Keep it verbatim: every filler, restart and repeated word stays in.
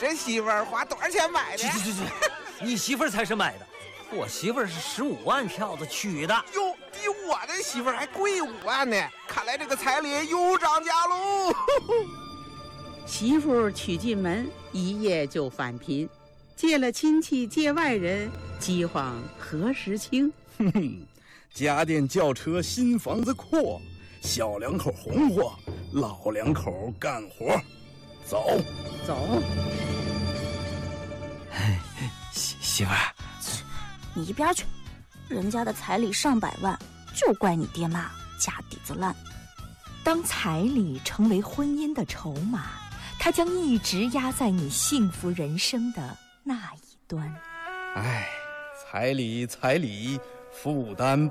这媳妇儿花多少钱买的？ 去去去去，你媳妇儿才是买的，我媳妇儿是十五万票子娶的。 哟，比我的媳妇儿还贵五万呢！看来这个彩礼又涨价喽。 媳妇娶进门，一夜就返贫，借了亲戚借外人，饥荒何时清？ 哼哼，家电轿车新房子阔，小两口红火，老两口干活。走走。 媳媳妇儿， 你一边去！人家的彩礼上百万，就怪你爹妈家底子烂。 当彩礼成为婚姻的筹码，它将一直压在你幸福人生的那一端。 哎，彩礼彩礼，负担